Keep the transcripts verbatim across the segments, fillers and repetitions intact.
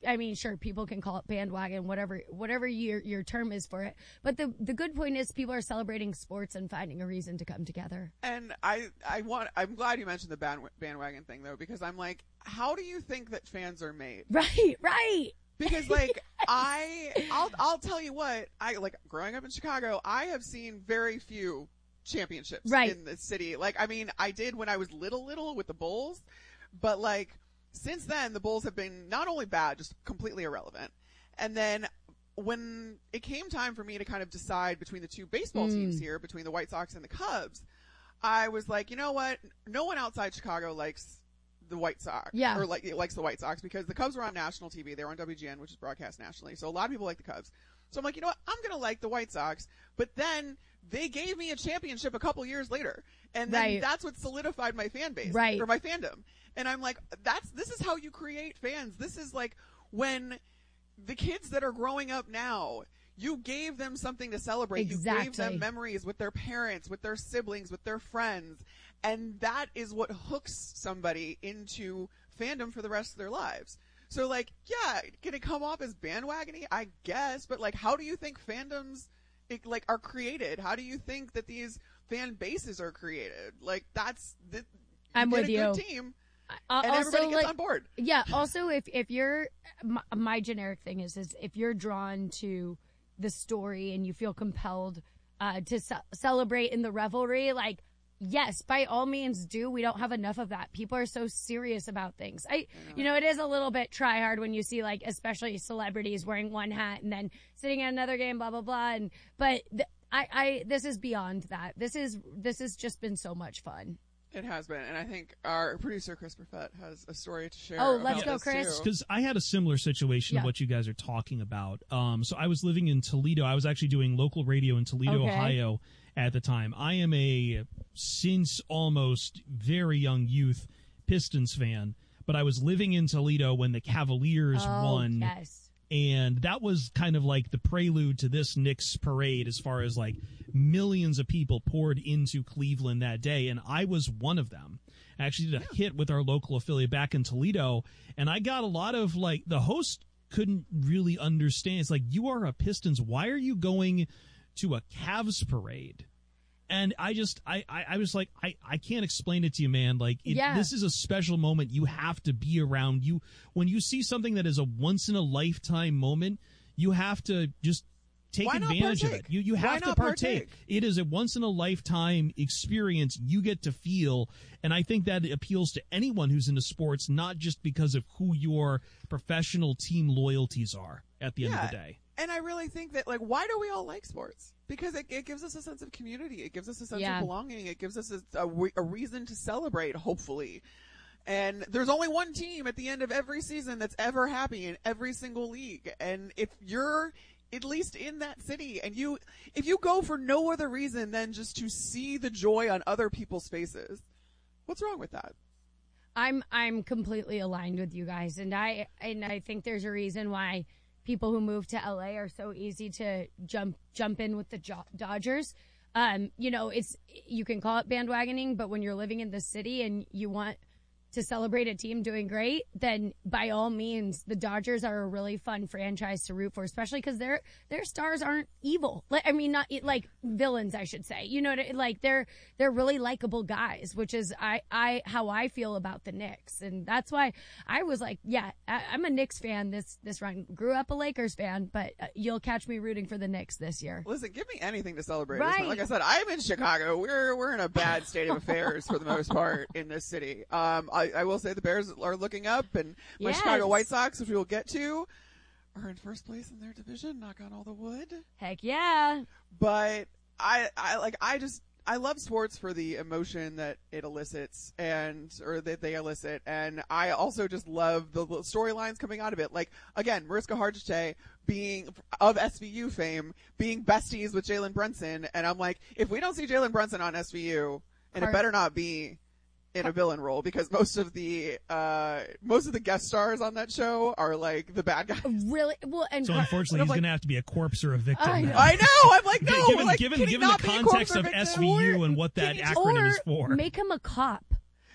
I mean, sure, people can call it bandwagon, whatever, whatever your your term is for it. But the the good point is people are celebrating sports and finding a reason to come together. And I, I want, I'm glad you mentioned the band, bandwagon thing though, because I'm like, how do you think that fans are made? Right, right. Because like yes. I, I'll, I'll tell you what, I like growing up in Chicago, I have seen very few championships right. in the city. Like, I mean, I did when I was little, little with the Bulls, but like since then the Bulls have been not only bad, just completely irrelevant. And then when it came time for me to kind of decide between the two baseball mm. teams here, between the White Sox and the Cubs, I was like, you know what? No one outside Chicago likes the White Sox. Yeah. Or like, likes the White Sox because the Cubs were on national T V. They were on W G N, which is broadcast nationally. So a lot of people like the Cubs. So I'm like, you know what? I'm going to like the White Sox. But then they gave me a championship a couple years later. And then right. that's what solidified my fan base. Right. Or my fandom. And I'm like, that's, this is how you create fans. This is like when the kids that are growing up now, you gave them something to celebrate. Exactly. You gave them memories with their parents, with their siblings, with their friends. And that is what hooks somebody into fandom for the rest of their lives. So like, yeah, can it come off as bandwagony? I guess, but like, how do you think fandoms it, like are created? How do you think that these fan bases are created? Like that's the, you I'm get with a you. Good team, uh, and also, everybody gets like, on board. Yeah. Also, if if you're my, my generic thing is is if you're drawn to the story and you feel compelled uh, to ce- celebrate in the revelry, like. Yes, by all means do. We don't have enough of that. People are so serious about things. I, I you know, it is a little bit try hard when you see like, especially celebrities wearing one hat and then sitting at another game, blah, blah, blah. And, but th- I, I, this is beyond that. This is, this has just been so much fun. It has been. And I think our producer, Chris Perfett, has a story to share. Oh, let's about go, Chris. Because I had a similar situation yeah. of what you guys are talking about. Um, so I was living in Toledo. I was actually doing local radio in Toledo, okay. Ohio at the time. I am a, since almost very young youth, Pistons fan, but I was living in Toledo when the Cavaliers oh, won. Yes. And that was kind of like the prelude to this Knicks parade as far as like millions of people poured into Cleveland that day. And I was one of them. I actually did a hit with our local affiliate back in Toledo. And I got a lot of like, the host couldn't really understand. It's like, you are a Pistons. Why are you going to a Cavs parade? And I just, I, I, I was like, I, I can't explain it to you, man. Like, it, yeah. this is a special moment. You have to be around. You, when you see something that is a once in a lifetime moment, you have to just take Why advantage of it. You, you have to partake. partake. It is a once in a lifetime experience you get to feel. And I think that appeals to anyone who's into sports, not just because of who your professional team loyalties are at the yeah. end of the day. And I really think that, like, why do we all like sports? Because it, it gives us a sense of community. It gives us a sense yeah. of belonging. It gives us a, a, a reason to celebrate, hopefully. And there's only one team at the end of every season that's ever happy in every single league. And if you're at least in that city and you, if you go for no other reason than just to see the joy on other people's faces, what's wrong with that? I'm, I'm completely aligned with you guys. And I, and I think there's a reason why people who move to L A are so easy to jump jump in with the jo- Dodgers. Um, you know, it's you can call it bandwagoning, but when you're living in the city and you want to celebrate a team doing great, then by all means, the Dodgers are a really fun franchise to root for, especially because their their stars aren't evil. I mean, not like villains, I should say. You know, like they're they're really likable guys, which is I I how I feel about the Knicks, and that's why I was like, yeah, I, I'm a Knicks fan this this run. Grew up a Lakers fan, but uh, you'll catch me rooting for the Knicks this year. Listen, give me anything to celebrate. Right. Like I said, I'm in Chicago. We're we're in a bad state of affairs for the most part in this city. Um, I, I will say the Bears are looking up, and my yes. Chicago White Sox, which we will get to, are in first place in their division. Knock on all the wood. Heck yeah! But I, I like, I just, I love sports for the emotion that it elicits, and or that they elicit, and I also just love the storylines coming out of it. Like again, Mariska Hargitay being of S V U fame, being besties with Jalen Brunson, and I'm like, if we don't see Jalen Brunson on S V U, and Hard- it better not be in a villain role, because most of the uh most of the guest stars on that show are like the bad guys. Really? Well, and so unfortunately, he's like, going to have to be a corpse or a victim. I know. I know. I'm like, no. Given, like, given, given the context of S V U and what that or acronym is for, make him a cop.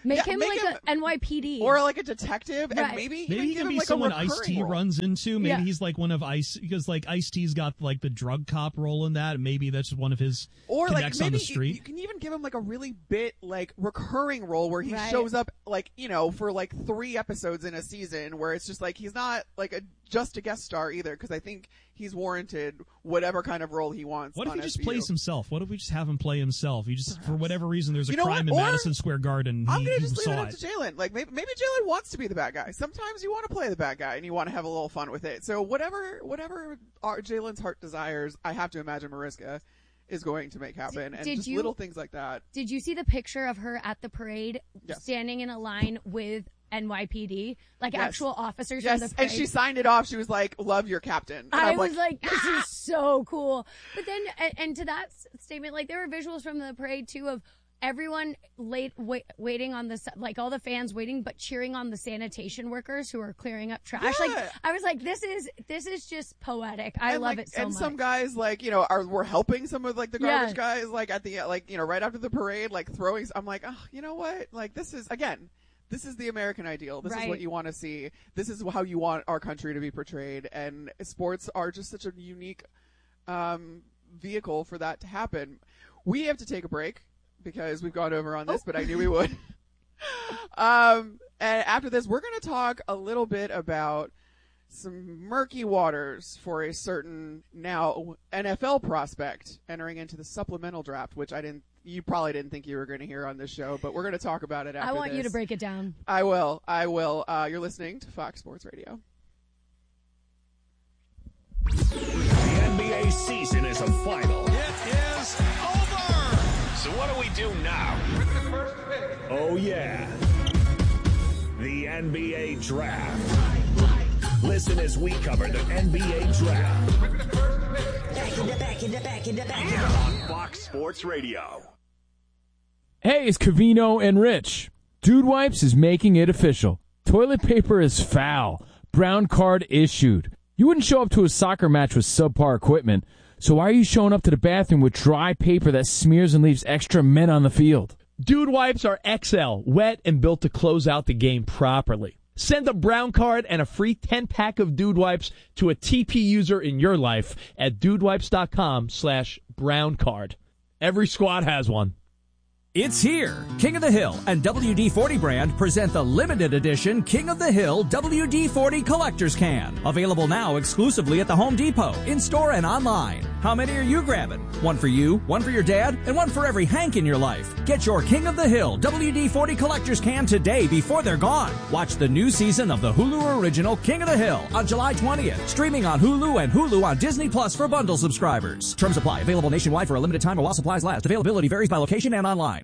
Make Yeah, him make like him- a N Y P D. or like a detective, Right. and maybe Maybe even he give can him be like someone a Ice-T recurring role. runs into. Maybe Yeah. he's like one of Ice, because like Ice-T's got like the drug cop role in that. Maybe that's one of his Or like connects maybe on the you- street. You, can even give him like a really bit like recurring role where he Right. shows up like you know for like three episodes in a season where it's just like he's not like a just a guest star either, because I think he's warranted whatever kind of role he wants. What if on he just S V U. plays himself? What if we just have him play himself? You just, for whatever reason, there's a You know crime what? in Or- Madison Square Garden. I'm he, gonna he just leave saw it up it. to Jalen. Like maybe, maybe Jalen wants to be the bad guy. Sometimes you want to play the bad guy and you want to have a little fun with it. So whatever, whatever our, Jalen's heart desires, I have to imagine Mariska is going to make happen, and did just you- little things like that. Did you see the picture of her at the parade Yes. standing in a line with N Y P D, like Yes. actual officers Yes, from the parade? and she signed it off. She was like, "Love your captain." And I I'm was like, this "Ah!" is so cool. But then, and, and to that s- statement, like there were visuals from the parade too of everyone late wait, waiting on the s- like all the fans waiting, but cheering on the sanitation workers who are clearing up trash. Yeah. Like I was like, this is this is just poetic. I and love like, it so and much. some guys like you know are were helping some of like the garbage Yeah. guys like at the like you know right after the parade like throwing. I'm like, oh, you know what? Like this is again. This is the American ideal. This is Right. what you want to see. This is how you want our country to be portrayed. And sports are just such a unique um, vehicle for that to happen. We have to take a break because we've gone over on this, Oh. but I knew we would. um, and after this, we're going to talk a little bit about some murky waters for a certain now N F L prospect entering into the supplemental draft, which I didn't. You probably didn't think you were going to hear on this show, but we're going to talk about it after I want this. you to break it down. I will. I will. Uh, you're listening to Fox Sports Radio. The N B A season is a final. It is over. So what do we do now? Oh, yeah. The N B A Draft. Listen as we cover the N B A Draft. Back in the back in the back in the back. On Fox Sports Radio. Hey, it's Cavino and Rich. Dude Wipes is making it official. Toilet paper is foul. Brown card issued. You wouldn't show up to a soccer match with subpar equipment, so why are you showing up to the bathroom with dry paper that smears and leaves extra men on the field? Dude Wipes are X L, wet and built to close out the game properly. Send a brown card and a free ten-pack of Dude Wipes to a T P user in your life at dudewipes.com slash brown card. Every squad has one. It's here. King of the Hill and W D forty brand present the limited edition King of the Hill W D forty Collector's Can. Available now exclusively at the Home Depot, in-store and online. How many are you grabbing? One for you, one for your dad, and one for every Hank in your life. Get your King of the Hill W D forty Collector's Can today before they're gone. Watch the new season of the Hulu original King of the Hill on July twentieth. Streaming on Hulu and Hulu on Disney Plus for bundle subscribers. Terms apply. Available nationwide for a limited time while supplies last. Availability varies by location and online.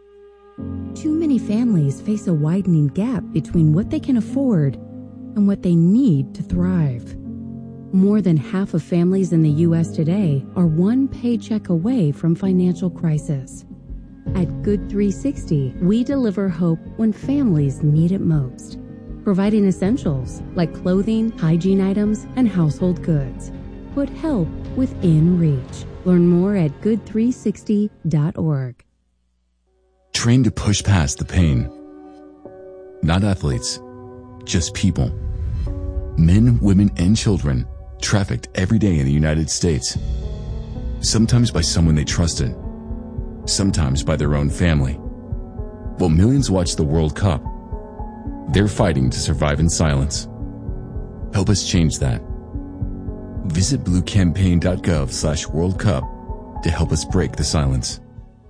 Too many families face a widening gap between what they can afford and what they need to thrive. More than half of families in the U S today are one paycheck away from financial crisis. At Good three sixty, we deliver hope when families need it most, providing essentials like clothing, hygiene items, and household goods. Put help within reach. Learn more at good three sixty dot org. Trained to push past the pain. Not athletes, just people. Men, women, and children trafficked every day in the United States. Sometimes by someone they trusted, sometimes by their own family. While millions watch the World Cup, they're fighting to survive in silence. Help us change that. Visit bluecampaign.gov slash World Cup to help us break the silence.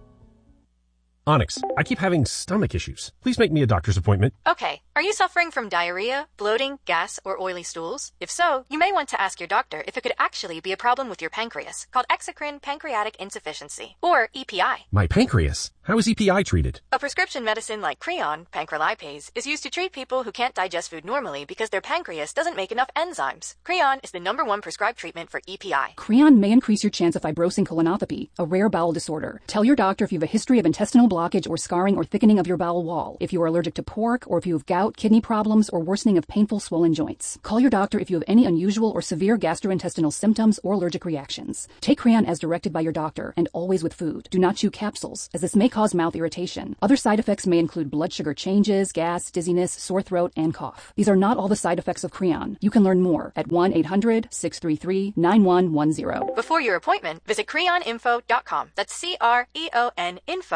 Onyx, I keep having stomach issues. Please make me a doctor's appointment. Okay. Are you suffering from diarrhea, bloating, gas, or oily stools? If so, you may want to ask your doctor if it could actually be a problem with your pancreas, called exocrine pancreatic insufficiency, or E P I. My pancreas? How is E P I treated? A prescription medicine like Creon, pancrelipase, is used to treat people who can't digest food normally because their pancreas doesn't make enough enzymes. Creon is the number one prescribed treatment for E P I. Creon may increase your chance of fibrosing colonopathy, a rare bowel disorder. Tell your doctor if you have a history of intestinal blockage or scarring or thickening of your bowel wall, if you are allergic to pork, or if you have gout, gout, kidney problems, or worsening of painful swollen joints. Call your doctor if you have any unusual or severe gastrointestinal symptoms or allergic reactions. Take Creon as directed by your doctor and always with food. Do not chew capsules, as this may cause mouth irritation. Other side effects may include blood sugar changes, gas, dizziness, sore throat, and cough. These are not all the side effects of Creon. You can learn more at one eight hundred six three three nine one one zero. Before your appointment, visit creon info dot com. That's C R E O N info.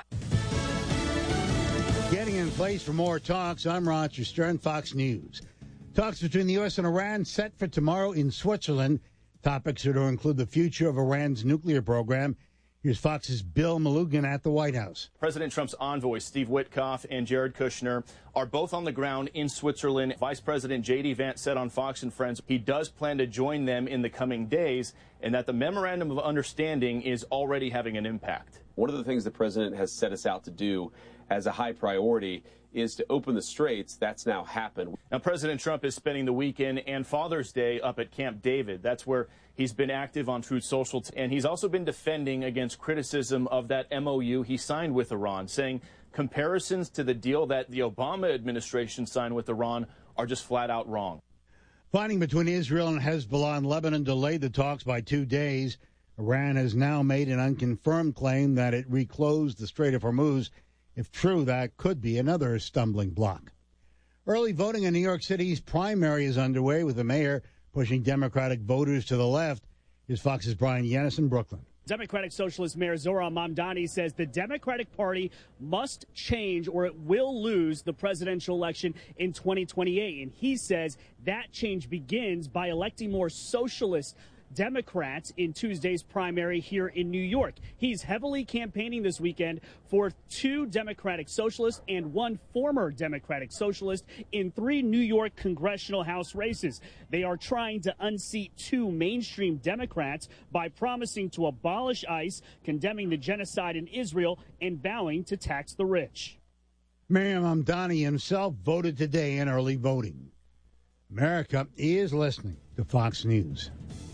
Getting in place for more talks. I'm Roger Stern, Fox News. Talks between the U S and Iran set for tomorrow in Switzerland. Topics are to include the future of Iran's nuclear program. Here's Fox's Bill Malugin at the White House. President Trump's envoys, Steve Witkoff and Jared Kushner, are both on the ground in Switzerland. Vice President J D Vance said on Fox and Friends he does plan to join them in the coming days and that the memorandum of understanding is already having an impact. One of the things the president has set us out to do as a high priority is to open the straits. That's now happened. Now, President Trump is spending the weekend and Father's Day up at Camp David. That's where he's been active on Truth Social, and he's also been defending against criticism of that M O U he signed with Iran, saying comparisons to the deal that the Obama administration signed with Iran are just flat out wrong. Fighting between Israel and Hezbollah in Lebanon delayed the talks by two days. Iran has now made an unconfirmed claim that it reclosed the Strait of Hormuz. If true, that could be another stumbling block. Early voting in New York City's primary is underway, with the mayor pushing Democratic voters to the left. Here's Fox's Brian Yanis in Brooklyn. Democratic Socialist Mayor Zohran Mamdani says the Democratic Party must change or it will lose the presidential election in twenty twenty-eight. And he says that change begins by electing more socialist Democrats in Tuesday's primary here in New York. He's heavily campaigning this weekend for two Democratic Socialists and one former Democratic Socialist in three New York congressional House races. They are trying to unseat two mainstream Democrats by promising to abolish ICE, condemning the genocide in Israel, and vowing to tax the rich. Mayor Mamdani himself voted today in early voting. America is listening to Fox News.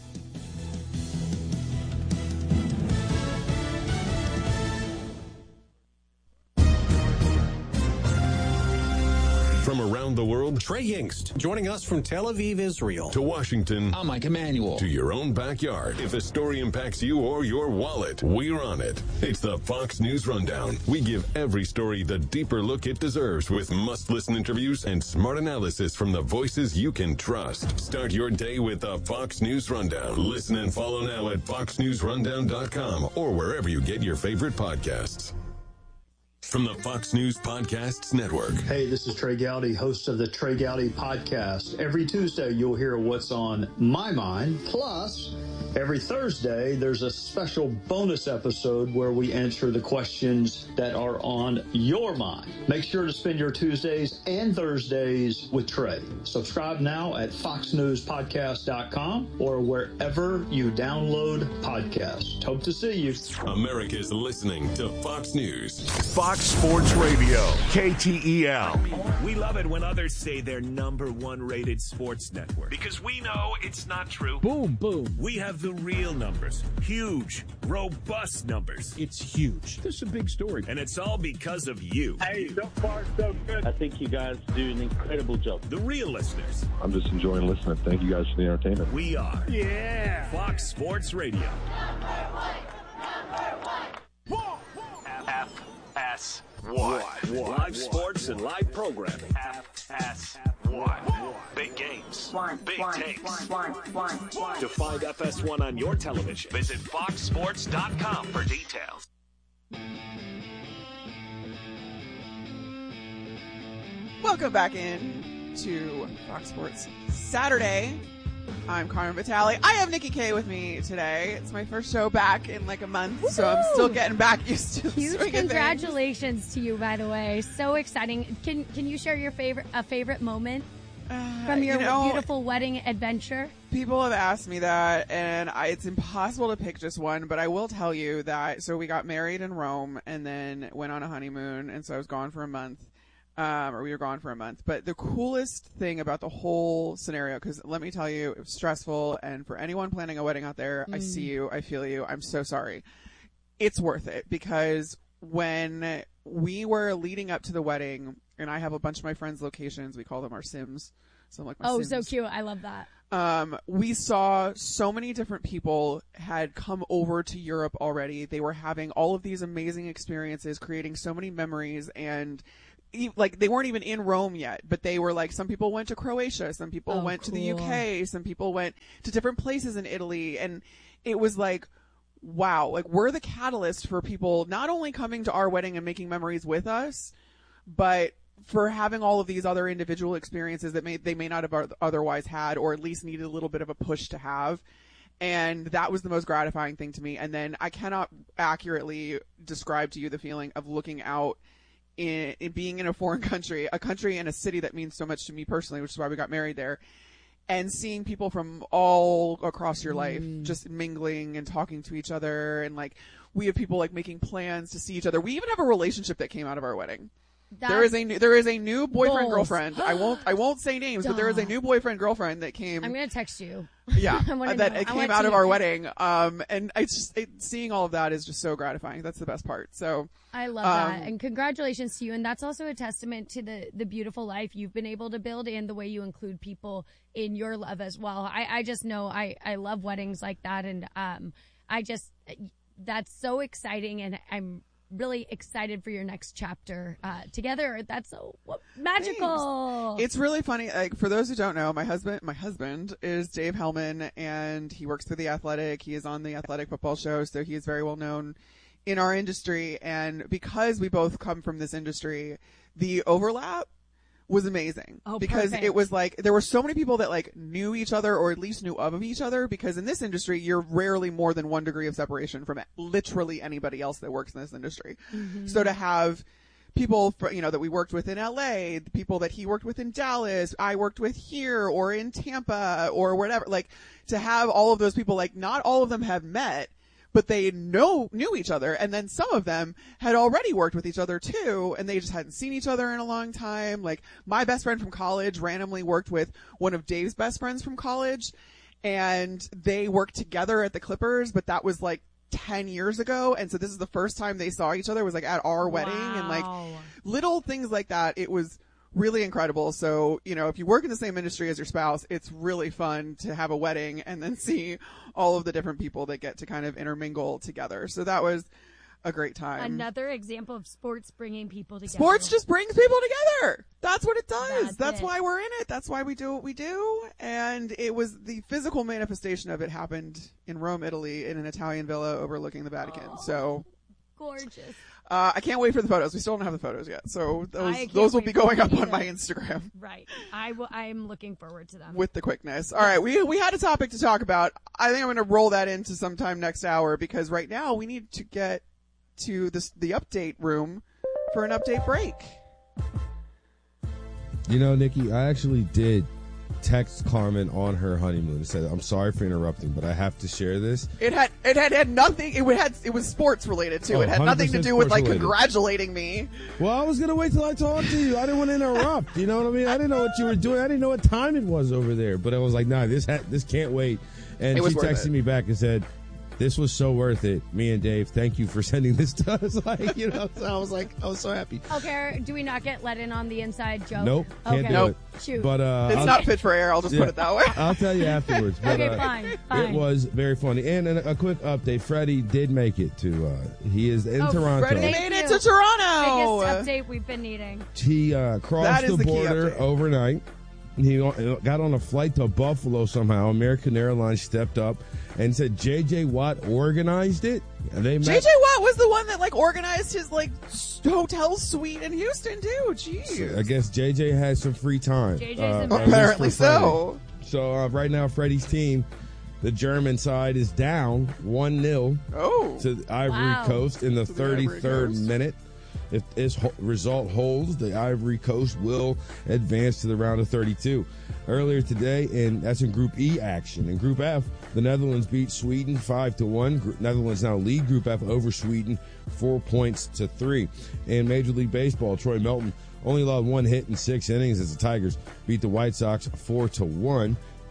From around the world, Trey Yingst, joining us from Tel Aviv, Israel. To Washington. I'm Mike Emanuel. To your own backyard. If a story impacts you or your wallet, we're on it. It's the Fox News Rundown. We give every story the deeper look it deserves with must-listen interviews and smart analysis from the voices you can trust. Start your day with the Fox News Rundown. Listen and follow now at fox news rundown dot com or wherever you get your favorite podcasts. From the Fox News Podcasts Network. Hey, this is Trey Gowdy, host of the Trey Gowdy Podcast. Every Tuesday, you'll hear what's on my mind. Plus, every Thursday, there's a special bonus episode where we answer the questions that are on your mind. Make sure to spend your Tuesdays and Thursdays with Trey. Subscribe now at fox news podcast dot com or wherever you download podcasts. Hope to see you. America's listening to Fox News. Fox Sports Radio, K T E L. We love it when others say they're number one rated sports network, because we know it's not true. Boom, boom. We have the real numbers. Huge, robust numbers. It's huge. This is a big story. And it's all because of you. Hey, so far so good. I think you guys do an incredible job. The real listeners. I'm just enjoying listening. Thank you guys for the entertainment. We are. Yeah. Fox Sports Radio. Number one. Number one. F S one. Live sports and live programming. F S one. Big games. One, big one, takes. one, one, one. To find F S one on your television, visit fox sports dot com for details. Welcome back in to Fox Sports Saturday. I'm Carmen Vitale. I have Nikki K with me today. It's my first show back in like a month, Woo-hoo! So I'm still getting back used to the Huge swing of congratulations things. to you, by the way. So exciting. Can can you share your favorite a favorite moment uh, from your you know, beautiful wedding adventure? People have asked me that, and I, it's impossible to pick just one, but I will tell you that. So we got married in Rome and then went on a honeymoon, and so I was gone for a month. Um, or we were gone for a month. But the coolest thing about the whole scenario, because let me tell you, it was stressful. And for anyone planning a wedding out there, mm. I see you. I feel you. I'm so sorry. It's worth it, because when we were leading up to the wedding, and I have a bunch of my friends' locations. We call them our Sims. So I'm like, my Oh, Sims. so cute. I love that. Um, we saw so many different people had come over to Europe already. They were having all of these amazing experiences, creating so many memories, and e- like they weren't even in Rome yet, but they were like, some people went to Croatia, some people Oh, went to the U cool. K, some people went to different places in Italy, and it was like, wow, like we're the catalyst for people not only coming to our wedding and making memories with us, but for having all of these other individual experiences that may they may not have otherwise had, or at least needed a little bit of a push to have. And that was the most gratifying thing to me. And then I cannot accurately describe to you the feeling of looking out in, in being in a foreign country, a country and a city that means so much to me personally, which is why we got married there, and seeing people from all across your life Mm. just mingling and talking to each other. And like, we have people like making plans to see each other. We even have a relationship that came out of our wedding. There is a new, there is a new boyfriend Goals. girlfriend. I won't I won't say names, but there is a new boyfriend girlfriend that came. I'm gonna text you. Yeah, I wanna that know. it I came wanna out see of it. our wedding. Um, and it's just it, seeing all of that is just so gratifying. That's the best part. So I love um, that. And congratulations to you. And that's also a testament to the, the beautiful life you've been able to build and the way you include people in your love as well. I, I just know I, I love weddings like that. And um, I just, that's so exciting. And I'm really excited for your next chapter uh, together. That's so what, magical. It's really funny. Like, for those who don't know, my husband, my husband is Dave Hellman, and he works for The Athletic. He is on the Athletic Football Show, so he is very well known in our industry. And because we both come from this industry, the overlap was amazing. Oh, because perfect. it was like there were so many people that like knew each other, or at least knew of each other, because in this industry you're rarely more than one degree of separation from literally anybody else that works in this industry. Mm-hmm. So to have people, for, you know, that we worked with in L A, the people that he worked with in Dallas, I worked with here or in Tampa or whatever, like to have all of those people, like not all of them have met, but they know, knew each other. And then some of them had already worked with each other too, and they just hadn't seen each other in a long time. Like my best friend from college randomly worked with one of Dave's best friends from college, and they worked together at the Clippers, but that was like ten years ago. And so this is the first time they saw each other was like at our wedding. And like little things like that. It was really incredible. So, you know, if you work in the same industry as your spouse, it's really fun to have a wedding and then see all of the different people that get to kind of intermingle together. So that was a great time. Another example of sports bringing people together. Sports just brings people together. That's what it does. That's That's, it. why we're in it. That's why we do what we do. And it was the physical manifestation of it happened in Rome, Italy, in an Italian villa overlooking the Vatican. Oh, so gorgeous. Uh, I can't wait for the photos. We still don't have the photos yet. So I those, can't those will wait be for going them up on either. my Instagram Right. I will, I'm looking forward to them. with the quickness. All right. We, we had a topic to talk about. I think I'm going to roll that into sometime next hour, because right now we need to get to this, the update room for an update break. You know, Nikki, I actually did text Carmen on her honeymoon and said, I'm sorry for interrupting, but I have to share this. It had, it had had nothing, it had, it was sports related too. Oh, it had nothing to do with like sports-related. congratulating me. Well, I was going to wait till I talked to you. I didn't want to interrupt. You know what I mean? I didn't know what you were doing. I didn't know what time it was over there. But I was like, nah, this ha- this can't wait. And It was she worth texted it. me back and said, this was so worth it. Me and Dave, thank you for sending this to us. Like, you know, so I was like, I was so happy. Okay, do we not get let in on the inside joke? Nope, can't okay. do Nope. it. Shoot. But uh, It's I'll- not fit for air. I'll just Yeah. put it that way. I'll tell you afterwards. But, Okay, uh, fine, fine. It was very funny. And a, a quick update: Freddie did make it to. Uh, he is in Oh, Toronto. Freddie Thank made it you. to Toronto. Biggest update we've been needing. He uh, crossed That is the the key border update. overnight. He got on a flight to Buffalo somehow. American Airlines stepped up and said J J. Watt organized it. And they met. J J. Watt was the one that like organized his like s- hotel suite in Houston too. Jeez. I guess J J had some free time. J J's uh, the at man. least Apparently for Freddie. so. So uh, right now, Freddie's team, the German side, is down one nil Oh. to the Ivory Wow. Coast in the To the Ivory thirty-third Coast. minute. If this ho- result holds, the Ivory Coast will advance to the round of thirty-two. Earlier today, and that's in Group E action. In Group F, the Netherlands beat Sweden five to one. Gr- Netherlands now lead Group F over Sweden four points to three. In Major League Baseball, Troy Melton only allowed one hit in six innings as the Tigers beat the White Sox four to one.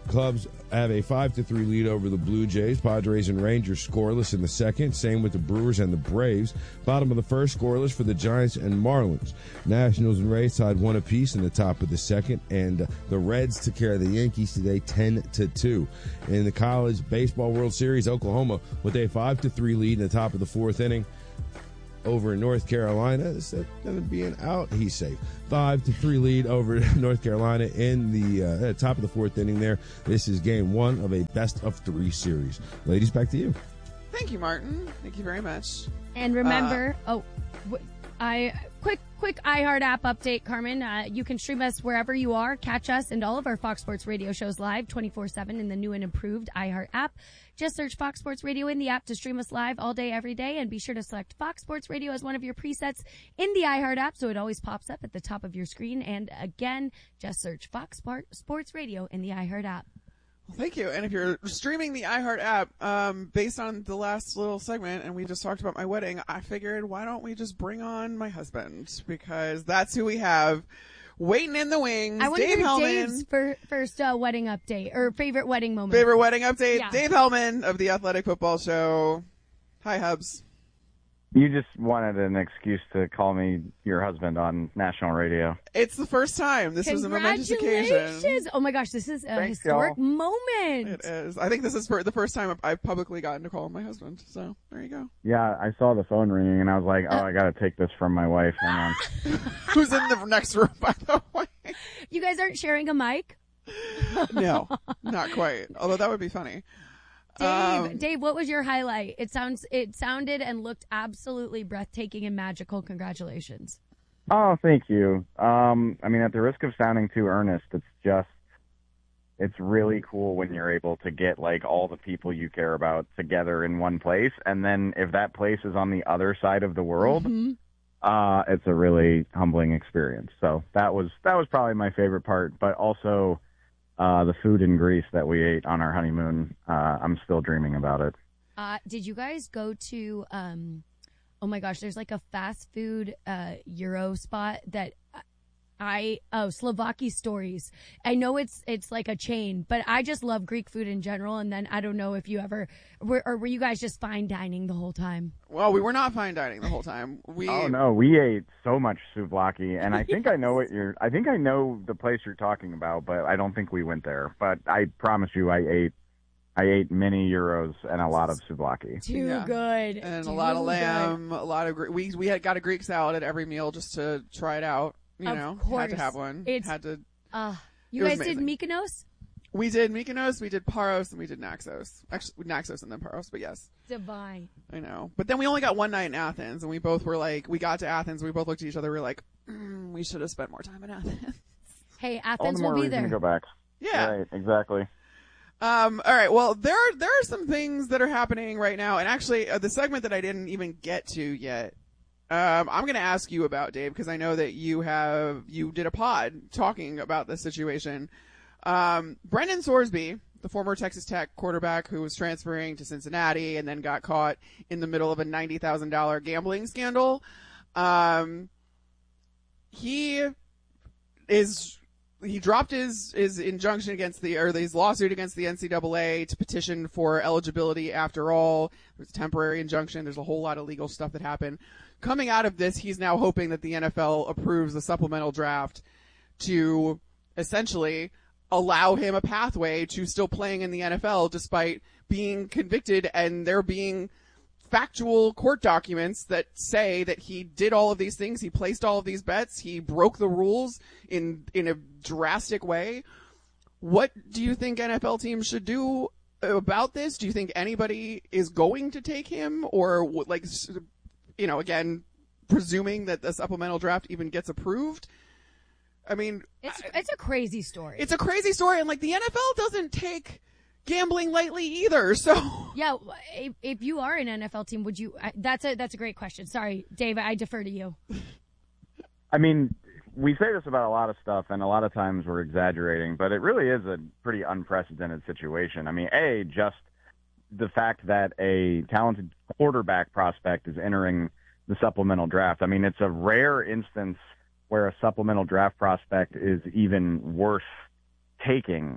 Cubs have a five to three lead over the Blue Jays. Padres and Rangers scoreless in the second. Same with the Brewers and the Braves. Bottom of the first, scoreless for the Giants and Marlins. Nationals and Rays tied one apiece in the top of the second. And the Reds took care of the Yankees today ten to two. In the College Baseball World Series, Oklahoma with a five to three lead in the top of the fourth inning over North Carolina. Instead of being out, he's safe. Five to three lead over North Carolina in the uh, top of the fourth inning there. This is game one of a best of three series. Ladies, back to you. Thank you, Martin. Thank you very much. And remember, uh, oh, w- I quick quick iHeart app update, Carmen. Uh, you can stream us wherever you are. Catch us and all of our Fox Sports Radio shows live twenty-four seven in the new and improved iHeart app. Just search Fox Sports Radio in the app to stream us live all day, every day, and be sure to select Fox Sports Radio as one of your presets in the iHeart app so it always pops up at the top of your screen. And again, just search Fox Sports Radio in the iHeart app. Well, thank you. And if you're streaming the iHeart app, um, based on the last little segment, and we just talked about my wedding, I figured, why don't we just bring on my husband? Because that's who we have waiting in the wings. I want to Dave hear Hellman. Dave's fir- first uh, wedding update, or favorite wedding moment. Favorite wedding update. Yeah. Dave Hellman of the Athletic Football Show. Hi, Hubs. You just wanted an excuse to call me your husband on national radio. It's the first time. This was a momentous occasion. Congratulations. Oh my gosh, this is a Thanks, historic y'all. moment. It is. I think this is for the first time I've publicly gotten to call him my husband. So there you go. Yeah, I saw the phone ringing, and I was like, oh, I got to take this from my wife. Hang on. Who's in the next room, by the way? You guys aren't sharing a mic? No, not quite. Although that would be funny. Dave, Um, Dave, what was your highlight? It sounds, it sounded and looked absolutely breathtaking and magical. Congratulations. Oh, thank you. Um, I mean, at the risk of sounding too earnest, it's just, it's really cool when you're able to get, like, all the people you care about together in one place. And then if that place is on the other side of the world, Mm-hmm. uh, it's a really humbling experience. So that was, that was probably my favorite part, but also Uh, the food in Greece that we ate on our honeymoon, uh, I'm still dreaming about it. Uh, did you guys go to, um, oh my gosh, there's like a fast food uh, Euro spot that I, oh, Slovaki Stories. I know it's it's like a chain, but I just love Greek food in general. And then I don't know if you ever, were, or were you guys just fine dining the whole time? Well, we were not fine dining the whole time. We Oh no, we ate so much souvlaki, and I think I know what you're. I think I know the place you're talking about, but I don't think we went there. But I promise you, I ate, I ate many euros and a lot of souvlaki. Too Yeah. good. and Too a lot of good. lamb, a lot of Gre- we we had got a Greek salad at every meal just to try it out. You Of know, course. had to have one. It's- had to. Uh, It you was guys did amazing. Mykonos? We did Mykonos, we did Paros, and we did Naxos. Actually, Naxos and then Paros, but yes. Divine. I know. But then we only got one night in Athens, and we both were like, we got to Athens, we both looked at each other, we were like, mm, we should have spent more time in Athens. Hey, All Athens the more will be reason there. to go back. Yeah. Right, exactly. Um, all right. Well, there are, there are some things that are happening right now, and actually, uh, the segment that I didn't even get to yet, um, I'm going to ask you about, Dave, because I know that you have you did a pod talking about this situation. Um, Brendan Sorsby, the former Texas Tech quarterback who was transferring to Cincinnati and then got caught in the middle of a ninety thousand dollars gambling scandal, um, he is. He dropped his, his injunction against the, or his lawsuit against the N C double A to petition for eligibility after all. There's a temporary injunction. There's a whole lot of legal stuff that happened. Coming out of this, he's now hoping that the N F L approves the supplemental draft to essentially allow him a pathway to still playing in the N F L despite being convicted and there being factual court documents that say that he did all of these things. He placed all of these bets. He broke the rules in, in a drastic way. What do you think N F L teams should do about this? Do you think anybody is going to take him, or like, you know, again, presuming that the supplemental draft even gets approved? I mean, It's it's a crazy story. it's a crazy story, and like the N F L doesn't take gambling lightly either. So Yeah, if, if you are an N F L team, would you? I, that's a that's a great question. Sorry, Dave, I defer to you. I mean, we say this about a lot of stuff, and a lot of times we're exaggerating, but it really is a pretty unprecedented situation. I mean, A, just the fact that a talented quarterback prospect is entering the supplemental draft. I mean, it's a rare instance where a supplemental draft prospect is even worth taking.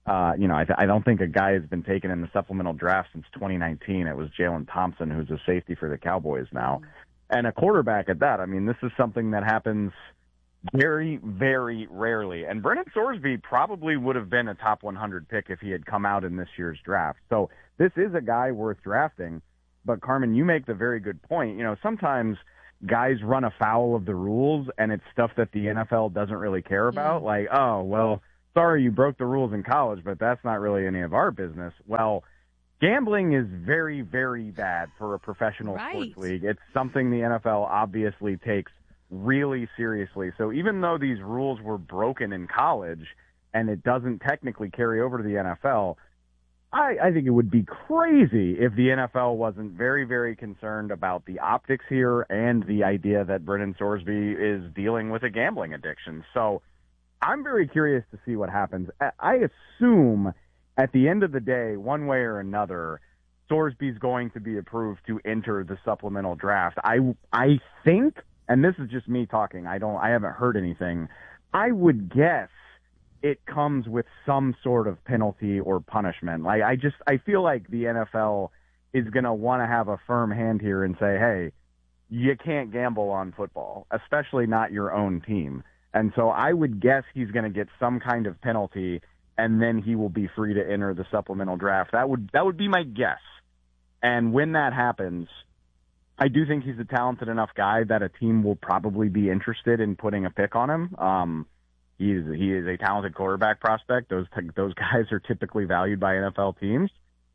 Uh, you know, I, th- I don't think a guy has been taken in the supplemental draft since twenty nineteen. It was Jalen Thompson, who's a safety for the Cowboys now, and a quarterback at that. I mean, this is something that happens very, very rarely. And Brennan Sorsby probably would have been a top one hundred pick if he had come out in this year's draft. So this is a guy worth drafting. But, Carmen, you make the very good point. You know, sometimes guys run afoul of the rules, and it's stuff that the N F L doesn't really care about. Mm. Like, oh, well, sorry you broke the rules in college, but that's not really any of our business. Well, gambling is very, very bad for a professional right. sports league. It's something the N F L obviously takes really seriously. So even though these rules were broken in college and it doesn't technically carry over to the N F L, I, I think it would be crazy if the N F L wasn't very, very concerned about the optics here and the idea that Brennan Sorsby is dealing with a gambling addiction. So I'm very curious to see what happens. I assume at the end of the day, one way or another, Sorsby's going to be approved to enter the supplemental draft. I, I think, and this is just me talking, I don't, I haven't heard anything, I would guess it comes with some sort of penalty or punishment. Like, I just, I feel like the N F L is going to want to have a firm hand here and say, hey, you can't gamble on football, especially not your own team. And so I would guess he's going to get some kind of penalty, and then he will be free to enter the supplemental draft. That would, that would be my guess. And when that happens, I do think he's a talented enough guy that a team will probably be interested in putting a pick on him. Um, He's he is a talented quarterback prospect. Those those guys are typically valued by N F L teams.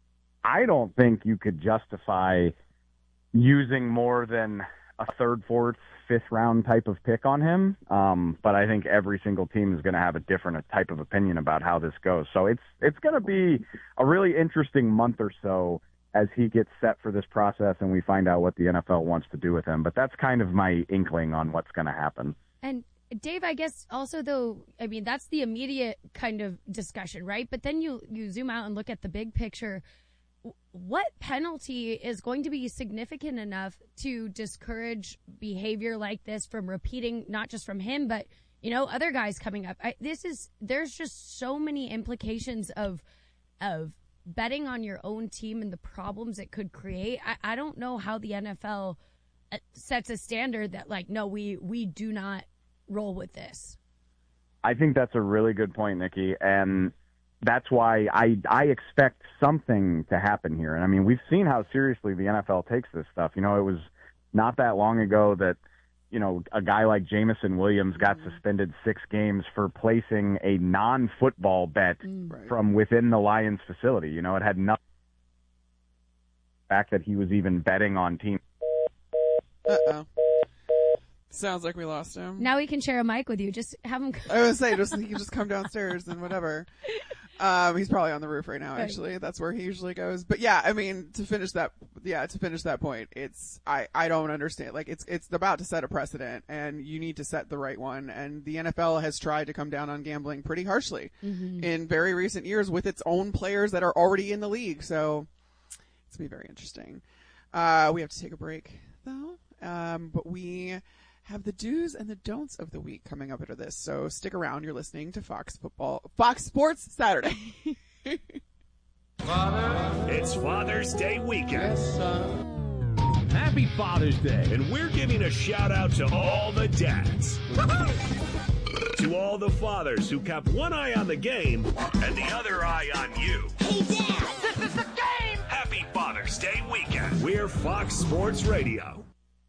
I don't think you could justify using more than a third, fourth, fifth round type of pick on him. Um, but I think every single team is going to have a different type of opinion about how this goes. So it's it's going to be a really interesting month or so as he gets set for this process and we find out what the N F L wants to do with him. But that's kind of my inkling on what's going to happen. And Dave, I guess also, though, I mean, that's the immediate kind of discussion, right? But then you, you zoom out and look at the big picture. What penalty is going to be significant enough to discourage behavior like this from repeating, not just from him, but, you know, other guys coming up? I, this is, there's just so many implications of, of betting on your own team and the problems it could create. I, I don't know how the N F L sets a standard that, like, no, we, we do not roll with this. I think that's a really good point, Nikki, and that's why I I expect something to happen here. And I mean, we've seen how seriously the N F L takes this stuff. You know, it was not that long ago that, you know, a guy like Jameson Williams got mm-hmm. suspended six games for placing a non-football bet mm-hmm. from within the Lions facility. You know, it had nothing the fact that he was even betting on teams. Uh-oh. Sounds like we lost him. Now we can share a mic with you. Just have him. I was say, just he can just come downstairs and whatever. Um, he's probably on the roof right now. Actually, that's where he usually goes. But yeah, I mean, to finish that, yeah, to finish that point, it's I I don't understand. Like, it's it's about to set a precedent, and you need to set the right one. And the N F L has tried to come down on gambling pretty harshly mm-hmm. in very recent years with its own players that are already in the league. So it's gonna be very interesting. Uh, we have to take a break though, um, but we have the do's and the don'ts of the week coming up after this. So stick around. You're listening to Fox Football, Fox Sports Saturday. Father, it's Father's Day weekend. Yes, son. Happy Father's Day. And we're giving a shout out to all the dads. To all the fathers who kept one eye on the game and the other eye on you. Hey, Dad, this is the game. Happy Father's Day weekend. We're Fox Sports Radio.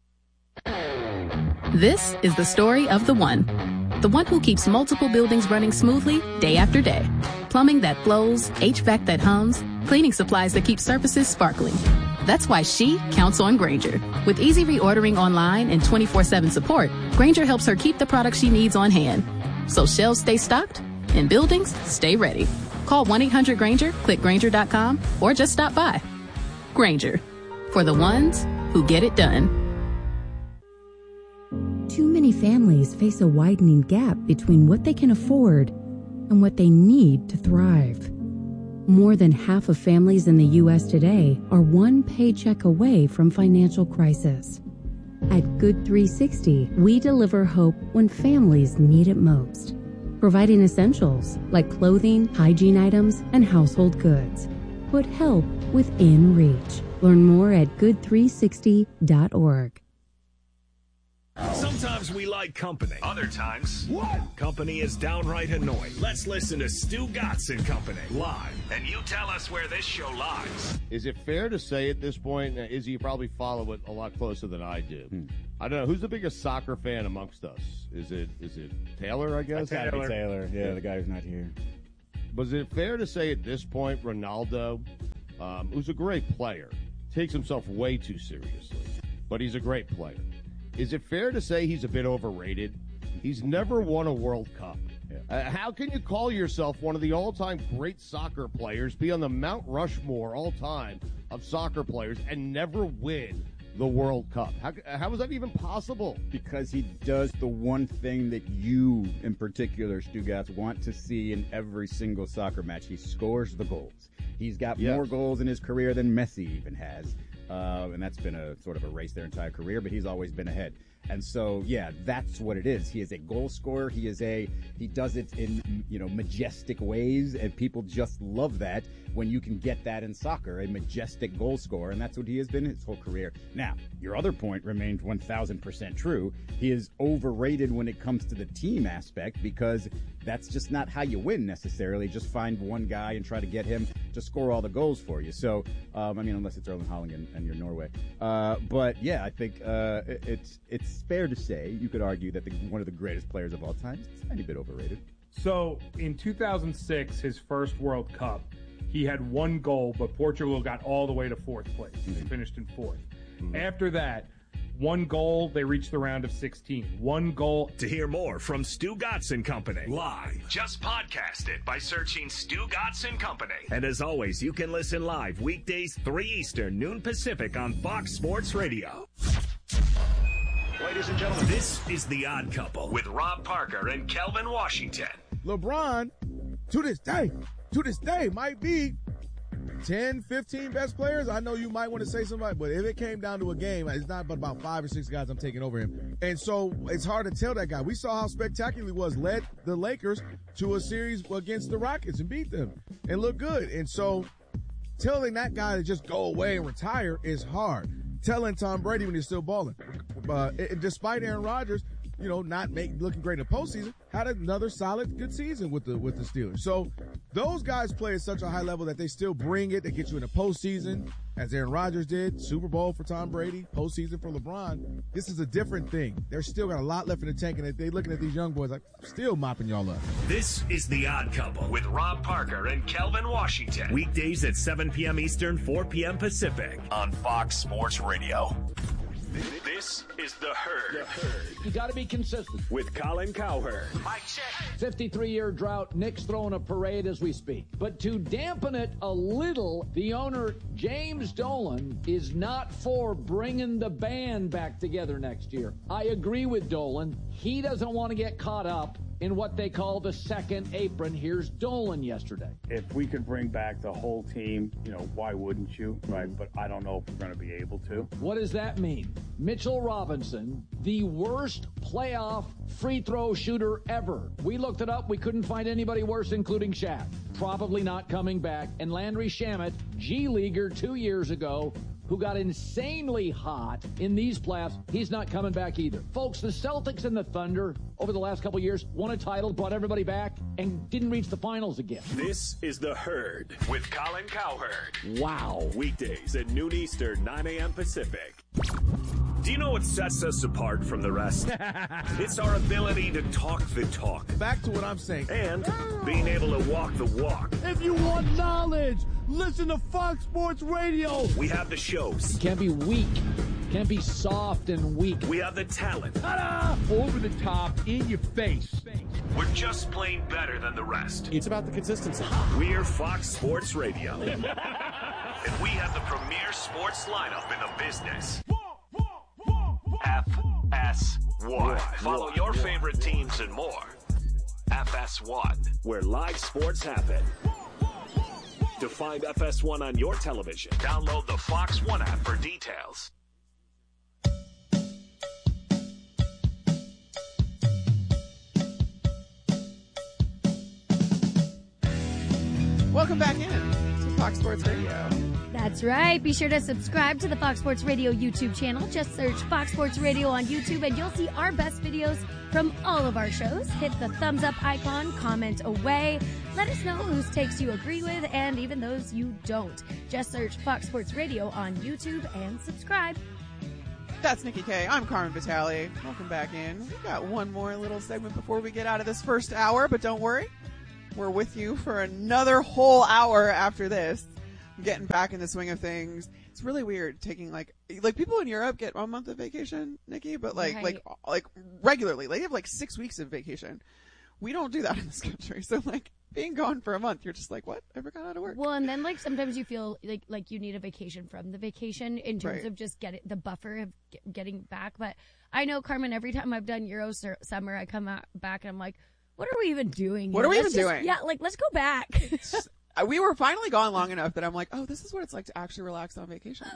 This is the story of the one. The one who keeps multiple buildings running smoothly day after day. Plumbing that flows, H V A C that hums, cleaning supplies that keep surfaces sparkling. That's why she counts on Grainger. With easy reordering online and twenty-four seven support, Grainger helps her keep the products she needs on hand. So shelves stay stocked and buildings stay ready. Call one eight hundred Grainger, click Grainger dot com, or just stop by. Grainger, for the ones who get it done. Too many families face a widening gap between what they can afford and what they need to thrive. More than half of families in the U S today are one paycheck away from financial crisis. At Good three sixty, we deliver hope when families need it most. providing essentials like clothing, hygiene items, and household goods. Put help within reach. Learn more at good three sixty dot org. Sometimes we like company. Other times, what? Company is downright annoying. Let's listen to Stu Gatz and Company live, and you tell us where this show lies. Is it fair to say at this point, uh, Izzy, you probably follow it a lot closer than I do. Hmm. I don't know, who's the biggest soccer fan amongst us? Is it is it Taylor, I guess? Taylor. Taylor, Taylor. Yeah, yeah, the guy who's not here. Was it fair to say at this point, Ronaldo, um, who's a great player, takes himself way too seriously, but he's a great player. Is it fair to say he's a bit overrated? He's never won a World Cup. Yeah. Uh, how can you call yourself one of the all-time great soccer players, be on the Mount Rushmore all-time of soccer players, and never win the World Cup? How, how is that even possible? Because he does the one thing that you, in particular, Stu Gatz, want to see in every single soccer match. He scores the goals. He's got yes. more goals in his career than Messi even has. Uh, and that's been a sort of a race their entire career, but he's always been ahead. And so, yeah, that's what it is. He is a goal scorer. He is a, he does it in, you know, majestic ways, and people just love that when you can get that in soccer, a majestic goal scorer, and that's what he has been his whole career. Now, your other point remains one thousand percent true. He is overrated when it comes to the team aspect because that's just not how you win necessarily. Just find one guy and try to get him to score all the goals for you. So, um, I mean, unless it's Erling Haaland and, and you're Norway. Uh, but, yeah, I think uh, it, it's it's fair to say, you could argue that the, one of the greatest players of all time is a tiny bit overrated. So, in two thousand six, his first World Cup, he had one goal, but Portugal got all the way to fourth place. Mm-hmm. They finished in fourth. Mm-hmm. After that, one goal, they reached the round of sixteen. One goal. To hear more from Stu Gatz and Company live, just podcast it by searching Stu Gatz and Company. And as always, you can listen live weekdays three Eastern, noon Pacific on Fox Sports Radio. Ladies and gentlemen, this is The Odd Couple with Rob Parker and Kelvin Washington. LeBron, to this day, to this day, might be ten, fifteen best players. I know you might want to say somebody, but if it came down to a game, it's not but about five or six guys I'm taking over him. And so it's hard to tell that guy. We saw how spectacular he was, led the Lakers to a series against the Rockets and beat them and look good. And so telling that guy to just go away and retire is hard. Telling Tom Brady when he's still balling. Uh, it, despite Aaron Rodgers, you know, not make, looking great in the postseason, had another solid, good season with the with the Steelers. So those guys play at such a high level that they still bring it. They get you in the postseason, as Aaron Rodgers did, Super Bowl for Tom Brady, postseason for LeBron. This is a different thing. They're still got a lot left in the tank, and they're looking at these young boys like, still mopping y'all up. This is The Odd Couple with Rob Parker and Kelvin Washington. Weekdays at seven p.m. Eastern, four p.m. Pacific on Fox Sports Radio. This is The Herd. The Herd. You got to be consistent. With Colin Cowherd. Mike check. fifty-three-year drought. Nick's throwing a parade as we speak. But to dampen it a little, the owner, James Dolan, is not for bringing the band back together next year. I agree with Dolan. He doesn't want to get caught up in what they call the second apron. Here's Dolan yesterday. If we could bring back the whole team, you know, why wouldn't you? Right? But I don't know if we're going to be able to. What does that mean? Mitchell Robinson, the worst playoff free throw shooter ever. We looked it up. We couldn't find anybody worse, including Shaq. Probably not coming back. And Landry Shamet, G-Leaguer two years ago, who got insanely hot in these playoffs, he's not coming back either. Folks, the Celtics and the Thunder over the last couple of years won a title, brought everybody back, and didn't reach the finals again. This is The Herd with Colin Cowherd. Wow. Weekdays at noon Eastern, nine a.m. Pacific. Do you know what sets us apart from the rest? It's our ability to talk the talk. Back to what I'm saying. And being able to walk the walk. If you want knowledge, listen to Fox Sports Radio. We have the shows. You can't be weak. Can't be soft and weak. We have the talent. Ta-da! Over the top, in your face. We're just plain better than the rest. It's about the consistency. We're Fox Sports Radio. And we have the premier sports lineup in the business. F S one. Follow your favorite teams and more. F S one, where live sports happen. To find F S one on your television, download the Fox One app for details. Welcome back in to Fox Sports Radio. That's right. Be sure to subscribe to the Fox Sports Radio YouTube channel. Just search Fox Sports Radio on YouTube and you'll see our best videos from all of our shows. Hit the thumbs up icon, comment away. Let us know whose takes you agree with and even those you don't. Just search Fox Sports Radio on YouTube and subscribe. That's Nikki K. I'm Carmen Vitale. Welcome back in. We've got one more little segment before we get out of this first hour, but don't worry. We're with you for another whole hour after this. I'm getting back in the swing of things. It's really weird taking like like people in Europe get a month of vacation, Nikki, but like Right. like like regularly. Like, they have like six weeks of vacation. We don't do that in this country. So like being gone for a month, you're just like, what? I forgot how to work. Well, and then like sometimes you feel like like you need a vacation from the vacation in terms Right. of just getting the buffer of get, getting back. But I know, Carmen, every time I've done Euro sur- summer, I come out, back and I'm like, what are we even doing? What here? are we Let's even just- doing? Yeah, like let's go back. Uh, we were finally gone long enough that I'm like, oh, this is what it's like to actually relax on vacation.